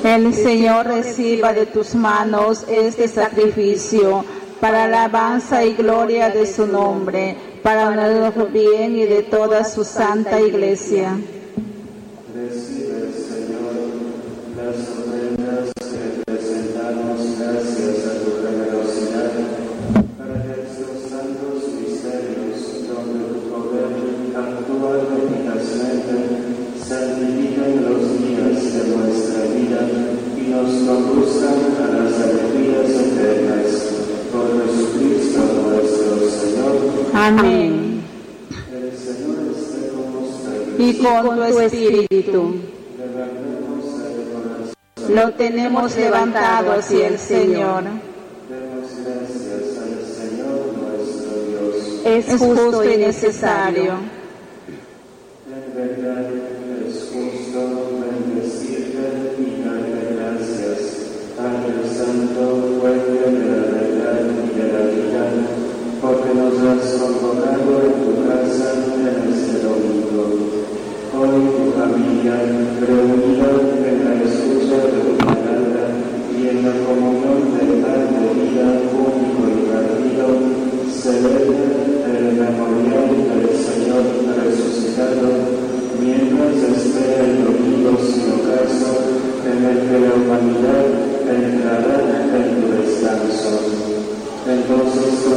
El Señor reciba de tus manos este sacrificio para alabanza y gloria de su nombre, para nuestro bien y de toda su santa Iglesia. Recibe, Señor, las ofrendas que presentamos gracias a tu generosidad para que estos santos misterios, donde tu poder actúa eficazmente, santifiquen los días de nuestra vida y nos conduzcan a las alegrías eternas. Por Jesucristo nuestro Señor. Amén. El Señor esté con ustedes. Y con tu espíritu. Levantemos el corazón. Lo tenemos levantado hacia el Señor. Demos gracias al Señor nuestro Dios. Es justo y necesario. En verdad es justo bendecirte y darte gracias, Padre Santo, fuente de la verdad y de la vida, porque nos has convocado en tu casa en este domingo. Hoy tu familia, reunida en la escucha de tu palabra y en la comunión del pan de vida único y partido, celebra el memorial del Señor resucitado, mientras espera el domingo sin ocaso en el que la humanidad entrará en tu descanso. Entonces